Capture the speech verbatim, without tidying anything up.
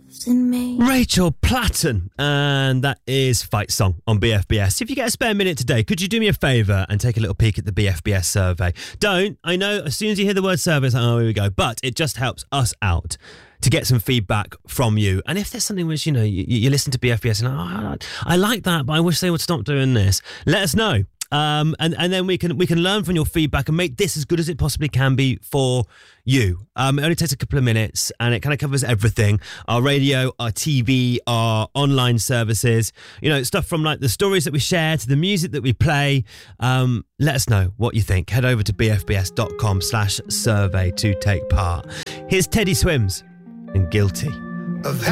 in me. Rachel Platten, and that is Fight Song on B F B S. If you get a spare minute today, could you do me a favour and take a little peek at the B F B S survey? Don't, I know, as soon as you hear the word survey, it's like, oh, here we go. But it just helps us out to get some feedback from you. And if there's something which, you know, you, you listen to B F B S and, oh, I like that, but I wish they would stop doing this, let us know. Um, and, and then we can we can learn from your feedback and make this as good as it possibly can be for you. Um, it only takes a couple of minutes and it kind of covers everything. Our radio, our T V, our online services, you know, stuff from like the stories that we share to the music that we play. Um, let us know what you think. Head over to bfbs.com slash survey to take part. Here's Teddy Swims and Guilty.